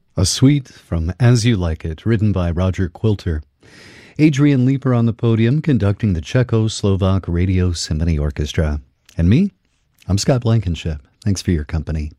A suite from As You Like It, written by Roger Quilter. Adrian Leeper on the podium, conducting the Czechoslovak Radio Symphony Orchestra. And me? I'm Scott Blankenship. Thanks for your company.